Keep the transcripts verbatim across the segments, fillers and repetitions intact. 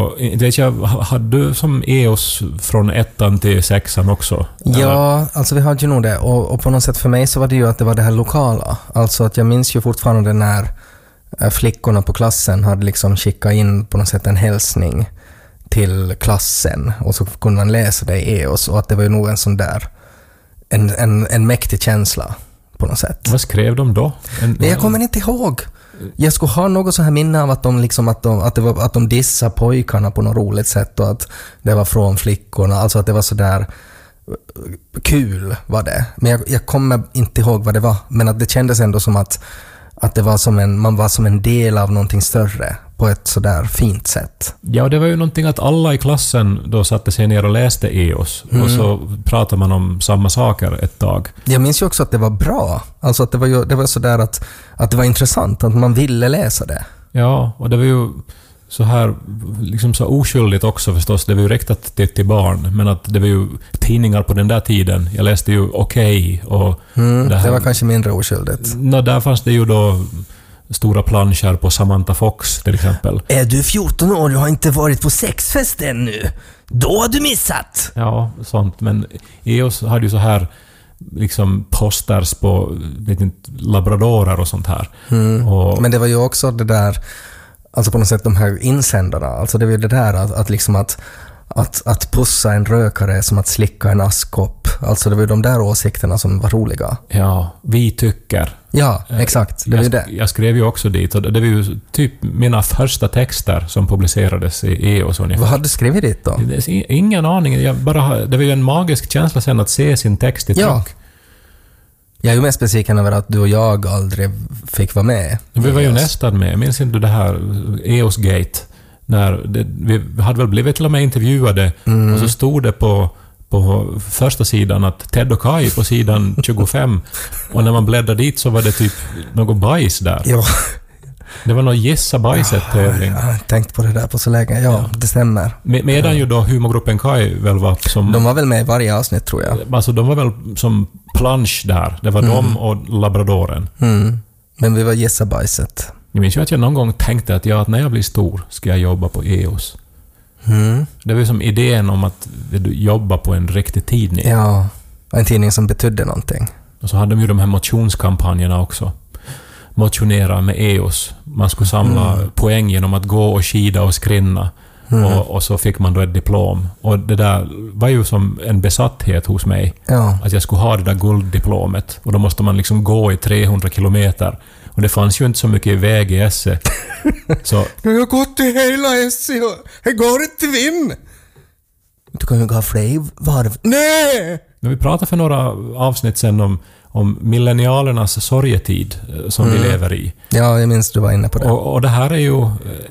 Och vet jag, hade du som E O S från ettan till sexan också? Ja, eller? Alltså vi hade ju nog det. Och, och på något sätt för mig så var det ju att det var det här lokala. Alltså att jag minns ju fortfarande när flickorna på klassen hade liksom skickat in på något sätt en hälsning till klassen. Och så kunde man läsa det i E O S. Och att det var ju nog en sån där, en, en, en mäktig känsla på något sätt. Vad skrev de då? En, jag kommer inte ihåg. Jag skulle ha något så här minne av att de, liksom, att de, att det var, att de dissar pojkarna på något roligt sätt och att det var från flickorna. Alltså att det var så där kul var det. Men jag, jag kommer inte ihåg vad det var. Men att det kändes ändå som att, att det var som en, man var som en del av någonting större på ett så där fint sätt. Ja, det var ju någonting att alla i klassen då satte sig ner och läste E O S. Mm. Och så pratade man om samma saker ett tag. Jag minns ju också att det var bra. Alltså att det var ju, det var så där att, att det var intressant, att man ville läsa det. Ja, och det var ju så här liksom så oskyldigt också förstås. Det var ju riktat till, till barn, men att det var ju tidningar på den där tiden. Jag läste ju Okej okay och mm, det, här, det var kanske mindre oskyldigt. No, där fanns det ju då stora planscher på Samantha Fox till exempel. Är du fjorton år och har inte varit på sexfest ännu? Då har du missat! Ja, sånt. Men E O S hade ju så här liksom posters på vet inte, labradorer och sånt här. Mm. Och, men det var ju också det där, alltså på något sätt de här insändarna, alltså det var ju det där att, att liksom att Att, att pussa en rökare som att slicka en askkopp. Alltså det var ju de där åsikterna som var roliga. Ja, vi tycker. Ja, exakt. Det var jag, det. jag skrev ju också dit. Och det var ju typ mina första texter som publicerades i E O S ungefär. Vad hade du skrivit dit då? Det är ingen aning. Jag bara, det var ju en magisk känsla sen att se sin text i tryck. Ja. Jag är ju mest besviken över att du och jag aldrig fick vara med. Vi var ju nästan med. Minns inte du det här E O S-gate? När det, vi hade väl blivit till och med intervjuade mm. och så stod det på, på första sidan att Ted och Kai på sidan tjugofem och när man bläddrade dit så var det typ något bajs där. Ja. Det var någon gissa bajset-tävling. Ja, jag har tänkt på det där på så länge. Ja, ja. Det stämmer. Med, medan ju då humorgruppen Kai väl var som... De var väl med i varje avsnitt tror jag. Alltså de var väl som plansch där. Det var mm. de och labradoren. Mm. Men vi var gissa bajset. Jag minns ju att jag någon gång tänkte att, ja, att när jag blir stor ska jag jobba på E O S. Mm. Det var ju som idén om att du jobbar på en riktig tidning. Ja, en tidning som betydde någonting. Och så hade de ju de här motionskampanjerna också. Motionera med E O S. Man skulle samla mm. poäng genom att gå och skida och skrinna. Mm. Och, och så fick man då ett diplom. Och det där var ju som en besatthet hos mig. Ja. Att jag skulle ha det där gulddiplomet. Och då måste man liksom gå i trehundra kilometer. Och det fanns ju inte så mycket väg i Esse. Så... Jag har gått i hela Esse och jag går inte vinn. Du kan ju gå fler varv. Nej! Men vi pratade för några avsnitt sen om, om millennialernas sorgetid som mm. vi lever i. Ja, jag minns du var inne på det. Och, och det här är ju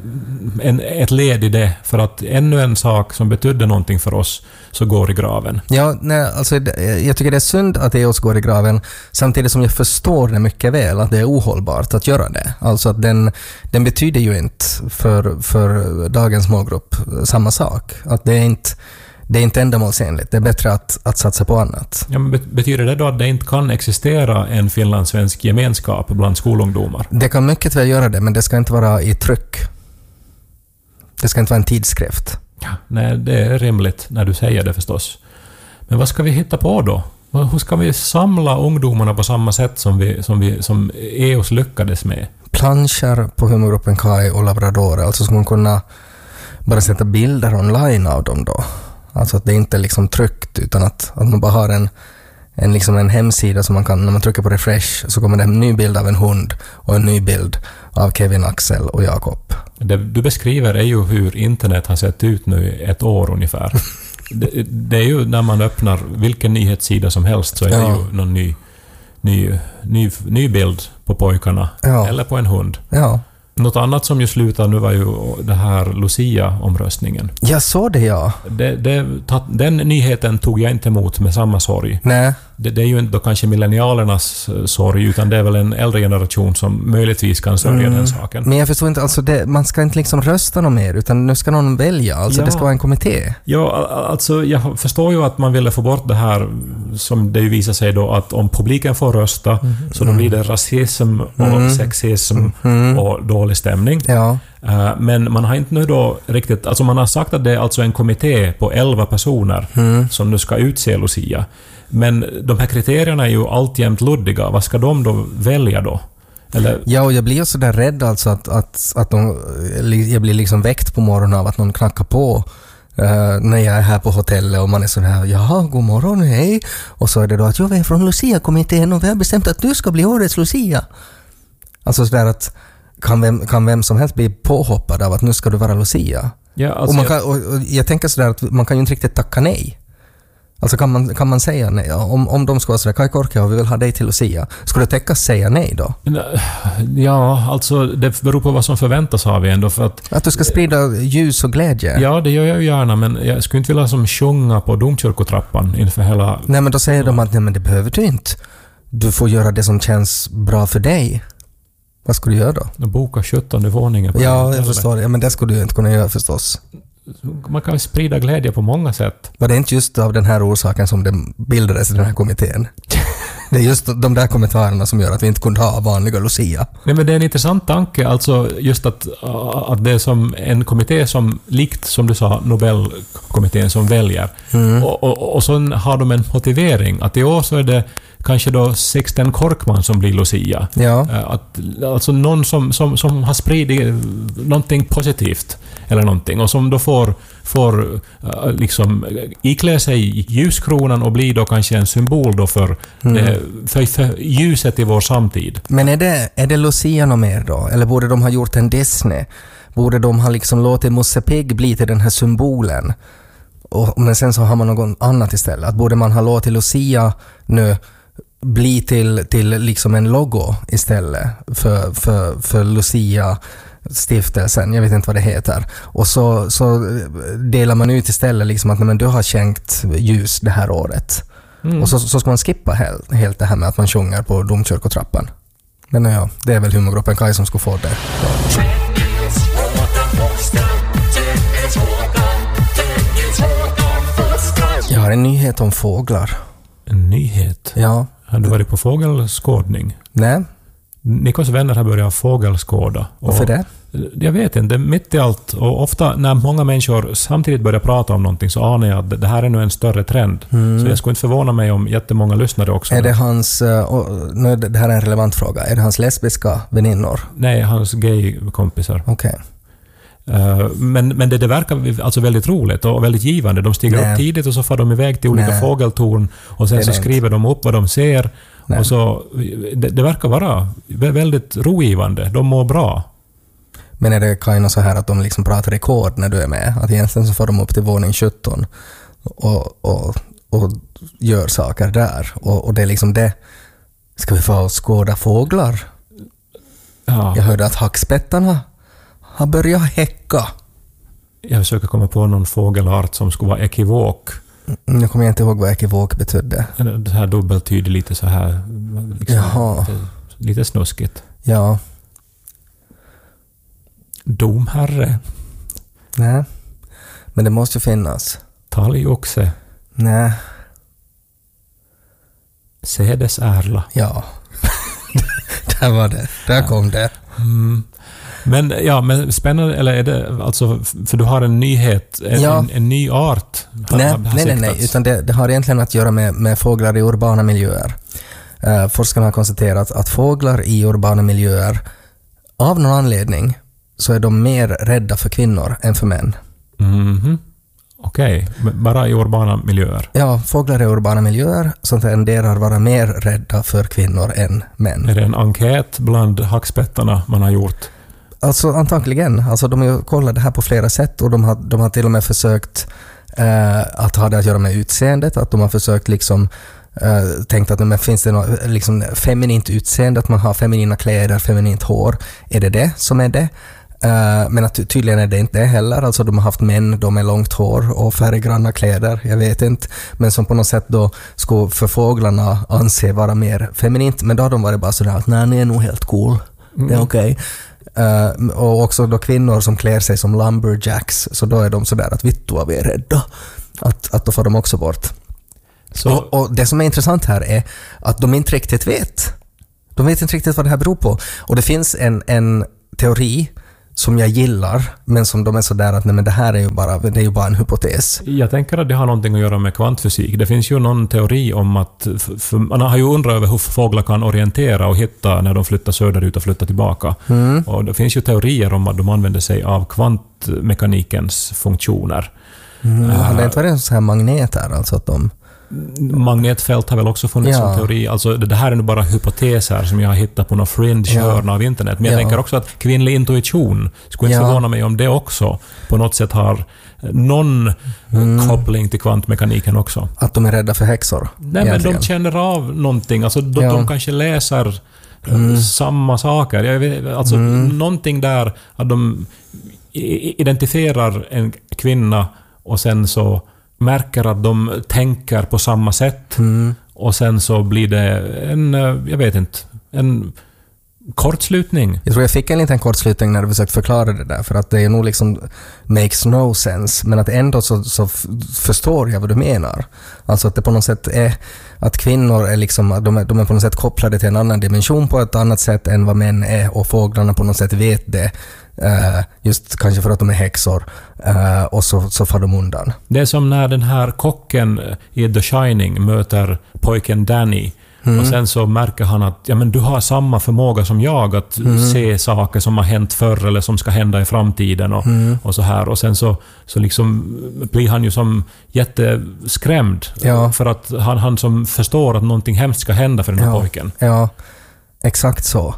en, ett led i det. För att ännu en sak som betydde någonting för oss så går i graven. Ja, nej, alltså, jag tycker det är synd att E O S går i graven samtidigt som jag förstår det mycket väl att det är ohållbart att göra det. Alltså att den, den betyder ju inte för, för dagens målgrupp samma sak. Att det är inte Det är inte ändamålsenligt. Det är bättre att, att satsa på annat. Ja, men betyder det då att det inte kan existera en finlandssvensk gemenskap bland skolungdomar? Det kan mycket väl göra det, men det ska inte vara i tryck. Det ska inte vara en tidskrift. Ja, nej, det är rimligt när du säger det förstås. Men vad ska vi hitta på då? Hur ska vi samla ungdomarna på samma sätt som, vi, som, vi, som E O S lyckades med? Planscher på humorgruppen Kai och labradorer. Alltså ska man kunna bara sätta bilder online av dem då. Alltså att det inte är liksom tryckt utan att, att man bara har en, en, liksom en hemsida som man kan, när man trycker på refresh så kommer det en ny bild av en hund och en ny bild av Kevin, Axel och Jakob. Det du beskriver är ju hur internet har sett ut nu i ett år ungefär. det, det är ju när man öppnar vilken nyhetssida som helst så är det ja. ju någon ny, ny, ny, ny bild på pojkarna ja. eller på en hund. Ja. Något annat som ju slutar nu var ju det här Lucia-omröstningen. Jag såg det, ja. Det, det, den nyheten tog jag inte emot med samma sorg. Nej. Det, det är ju inte då kanske millennialernas sorg, utan det är väl en äldre generation som möjligtvis kan sörja mm. den saken. Men jag förstår inte, alltså det, man ska inte liksom rösta någon mer, utan nu ska någon välja. Alltså ja. det ska vara en kommitté. Ja, alltså jag förstår ju att man ville få bort det här, som det ju visar sig då, att om publiken får rösta mm. så då blir det rasism och mm. sexism mm. och dålig stämning. Ja. Uh, men man har inte nu då riktigt... Alltså man har sagt att det är alltså en kommitté på elva personer Mm. som nu ska utse Lucia. Men de här kriterierna är ju alltjämt luddiga. Vad ska de då välja då? Eller... Ja, och jag blir så där rädd alltså att, att, att de, jag blir liksom väckt på morgonen av att någon knackar på uh, när jag är här på hotellet och man är så här, jaha, god morgon, hej. Och så är det då att jag är från Lucia-kommittén och vi har bestämt att du ska bli årets Lucia. Alltså så där att kan vem, kan vem som helst bli påhoppad av att nu ska du vara Lucia. Ja, alltså och, man jag... kan, och, och jag tänker så där att man kan ju inte riktigt tacka nej. Alltså kan man, kan man säga nej? Om, om de ska vara sådär, Kai Korkeaho, vi vill ha dig till Lucia. Skulle det täckas säga nej då? Ja, alltså det beror på vad som förväntas av en ändå för att... Att du ska sprida ljus och glädje? Ja, det gör jag ju gärna, men jag skulle inte vilja som sjunga på domkyrkotrappan inför hela... Nej, men då säger de att nej, men det behöver du inte. Du får göra det som känns bra för dig. Vad ska du göra då? Boka sjuttonde våningen. På ja, jag förstår det. Ja, men det skulle du inte kunna göra förstås. Man kan ju sprida glädje på många sätt. Var det inte just av den här orsaken som det bildades i den här kommittén? Det är just de där kommentarerna som gör att vi inte kunde ha vanliga Lucia. Nej, men det är en intressant tanke, alltså just att, att det är som en kommitté som, likt som du sa, Nobelkommittén som väljer. Mm. Och, och, och så har de en motivering. Att i år så är det kanske då Sixten Korkman som blir Lucia. Ja. Att, alltså någon som, som, som har spridit någonting positivt eller någonting och som då får, får liksom iklä sig i ljuskronan och blir då kanske en symbol då för, mm. det, för, för ljuset i vår samtid. Men är det, är det Lucia något mer då? Eller borde de ha gjort en Disney? Borde de ha liksom låtit Musse Pigg bli till den här symbolen? Och, men sen så har man något annat istället. Att borde man ha låtit Lucia nu bli till, till liksom en logo istället för, för, för Lucia stiftelsen, jag vet inte vad det heter. Och så, så delar man ut istället liksom att men du har skänkt ljus det här året. Mm. Och så, så ska man skippa helt, helt det här med att man sjunger på domkyrkotrappan. Men ja, det är väl humorgruppen Kai som ska få det. Ja. Jag har en nyhet om fåglar. En nyhet? Ja. Har du varit på fågelskådning? Nej. Nikos vänner har börjat fågelskåda. Varför det? Jag vet inte, mitt i allt. Och ofta när många människor samtidigt börjar prata om någonting så anar jag att det här är nu en större trend. Mm. Så jag skulle inte förvåna mig om jättemånga lyssnare också. Är det hans, och nu, det här är en relevant fråga, är det hans lesbiska väninnor? Nej, hans gay-kompisar. Okej. Okay. Men, men det, det verkar alltså väldigt roligt och väldigt givande. De stiger Nej. upp tidigt och så får de iväg till olika Nej. fågeltorn och sen så skriver inte. de upp vad de ser. Nej. Och så, det, det verkar vara väldigt rogivande. De mår bra. Men är det kind of så här att de liksom pratar rekord när du är med? Att egentligen så får de upp till våning sjutton och, och, och gör saker där. Och, och det är liksom det. Ska vi få skåda fåglar? Ja. Jag hörde att hackspettarna har börjat häcka. Jag försöker komma på någon fågelart som skulle vara ekivok. Nu kommer jag inte ihåg vad ekivok betydde. Det här dubbeltydigt lite så här. Liksom, lite, lite snuskigt. Ja. Domherre. Nej. Men det måste ju finnas. Talgoxe. Nej. Sädesärla. Ja. Där var det. Där kom det. Mm. Men ja, men spännande, eller är det alltså, för du har en nyhet, en, ja. en, en ny art? Har, nej, har nej, nej, nej, utan det, det har egentligen att göra med, med fåglar i urbana miljöer. Uh, forskarna har konstaterat att fåglar i urbana miljöer, av någon anledning, så är de mer rädda för kvinnor än för män. Mhm. Okej, okay. Bara i urbana miljöer? Ja, fåglar i urbana miljöer som tenderar vara mer rädda för kvinnor än män. Är det en enkät bland hackspettarna man har gjort? Alltså antagligen. Alltså, de har kollat det här på flera sätt och de har, de har till och med försökt eh, att ha det att göra med utseendet. Att de har försökt liksom eh, tänkt att men finns det något liksom, feminint utseende, att man har feminina kläder, feminint hår. Är det det som är det? Uh, men att tydligen är det inte det heller. Alltså de har haft män, de med långt hår och färggranna kläder, jag vet inte. Men som på något sätt då ska för fåglarna anse vara mer feminint. Men då har de varit bara sådär att nej, ni är nog helt cool. Mm. Det är okej. Okay. Uh, och också då kvinnor som klär sig som lumberjacks, så då är de sådär att vittu vad vi är rädda. Att, att då får de också bort. Så. Och, och det som är intressant här är att de inte riktigt vet. De vet inte riktigt vad det här beror på. Och det finns en, en teori som jag gillar, men som de är så där att nej, men det här är ju bara, det är ju bara en hypotes. Jag tänker att det har någonting att göra med kvantfysik. Det finns ju någon teori om att... För man har ju undrat över hur fåglar kan orientera och hitta när de flyttar söderut och flyttar tillbaka. Mm. Och det finns ju teorier om att de använder sig av kvantmekanikens funktioner. Mm. Uh, det är inte varit en sån här magnet här, alltså att de... Magnetfält har väl också funnits ja. som teori. Alltså det här är nu bara hypoteser som jag har hittat på någon fringe-hörn ja. av internet. Men jag ja. tänker också att kvinnlig intuition skulle inte ja. förvåna mig om det också på något sätt har någon mm. koppling till kvantmekaniken också. Att de är rädda för häxor? Nej, men de känner av någonting. Alltså de, ja. de kanske läser mm. samma saker. Jag vet, alltså mm. någonting där att de identifierar en kvinna och sen så märker att de tänker på samma sätt mm. och sen så blir det en, jag vet inte, en kortslutning. Jag tror jag fick en liten kortslutning när du försökte förklara det där, för att det är nog liksom makes no sense, men att ändå så, så förstår jag vad du menar. Alltså att det på något sätt är att kvinnor är liksom, de är, de är på något sätt kopplade till en annan dimension på ett annat sätt än vad män är, och fåglarna på något sätt vet det. Uh, just kanske för att de är häxor uh, och så, så far de undan. Det är som när den här kocken i The Shining möter pojken Danny mm. och sen så märker han att ja, men du har samma förmåga som jag att mm. se saker som har hänt förr eller som ska hända i framtiden och, mm. och så här, och sen så, så liksom blir han ju som jätteskrämd ja. för att han, han som förstår att någonting hemskt ska hända för den här ja. pojken. Ja, exakt så.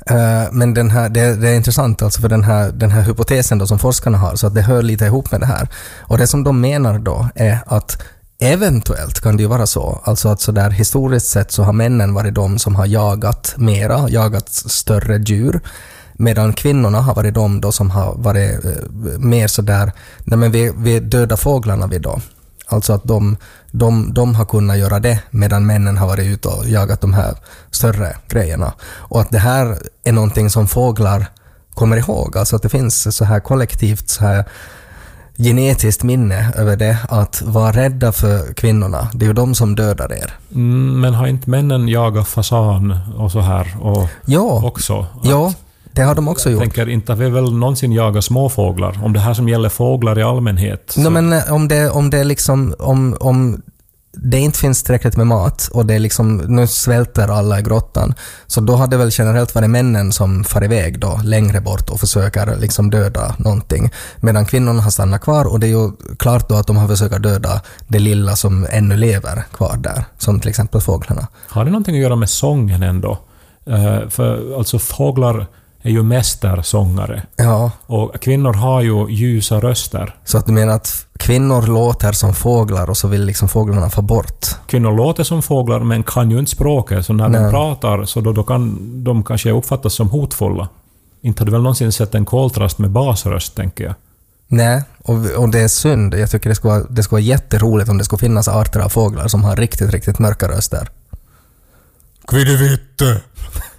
Men den här, det, det är intressant alltså för den här, den här hypotesen då som forskarna har, så att det hör lite ihop med det här. Och det som de menar då är att eventuellt kan det ju vara så, alltså att så där historiskt sett så har männen varit de som har jagat mera, jagat större djur, medan kvinnorna har varit de då som har varit eh, mer så där, nej men vi, vi döda fåglarna vi då. Alltså att de, de, de har kunnat göra det medan männen har varit ute och jagat de här större grejerna. Och att det här är någonting som fåglar kommer ihåg. Alltså att det finns så här kollektivt så här genetiskt minne över det, att vara rädda för kvinnorna. Det är ju de som dödar er. Mm, men har inte männen jagat fasan och så här och ja. också? Ja. Det har de också jag gjort. Jag tänker inte att vi väl någonsin jagar småfåglar. Om det här som gäller fåglar i allmänhet. No, men om det, om det liksom, om, om det inte finns tillräckligt med mat och det är liksom, nu svälter alla i grottan, så då hade väl generellt varit männen som far iväg då längre bort och försöker liksom döda någonting, medan kvinnorna har stannat kvar, och det är ju klart då att de har försökt döda det lilla som ännu lever kvar där, som till exempel fåglarna. Har det någonting att göra med sången ändå? Uh, för alltså fåglar är ju mästersångare. Ja. Och kvinnor har ju ljusa röster. Så att du menar att kvinnor låter som fåglar och så vill liksom fåglarna få bort? Kvinnor låter som fåglar men kan ju inte språket. Så när Nej. de pratar så då, då kan de kanske uppfattas som hotfulla. Inte har du väl någonsin sett en koltrast med basröst, tänker jag. Nej, och, och det är synd. Jag tycker det skulle, vara, det skulle vara jätteroligt om det skulle finnas arter av fåglar som har riktigt, riktigt mörka röster. Kviddevitte!